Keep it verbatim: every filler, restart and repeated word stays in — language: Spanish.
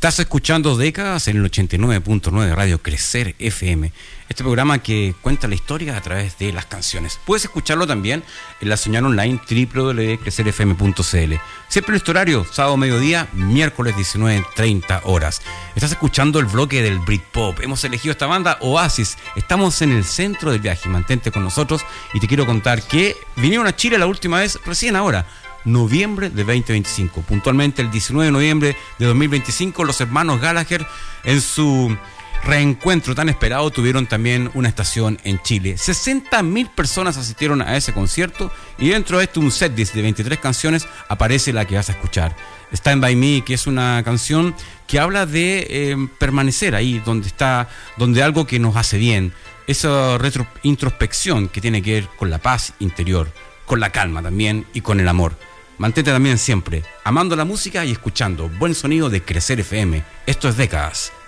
Estás escuchando Décadas en el ochenta y nueve punto nueve de Radio Crecer F M. Este programa que cuenta la historia a través de las canciones. Puedes escucharlo también en la señal online doble u doble u doble u punto crecer f m punto c l. Siempre en este horario, sábado mediodía, miércoles diecinueve treinta horas. Estás escuchando el bloque del Britpop. Hemos elegido esta banda, Oasis. Estamos en el centro del viaje. Mantente con nosotros y te quiero contar que vinieron a Chile la última vez, recién ahora. Noviembre de veinte veinticinco, puntualmente el diecinueve de noviembre de dos mil veinticinco, los hermanos Gallagher, en su reencuentro tan esperado, tuvieron también una estación en Chile. sesenta mil personas asistieron a ese concierto y dentro de este un setlist de veintitrés canciones aparece la que vas a escuchar, Stand By Me, que es una canción que habla de eh, permanecer ahí donde está, donde algo que nos hace bien, esa retro introspección que tiene que ver con la paz interior, con la calma también y con el amor. Mantente también siempre amando la música y escuchando buen sonido de Crecer F M. Esto es Décadas.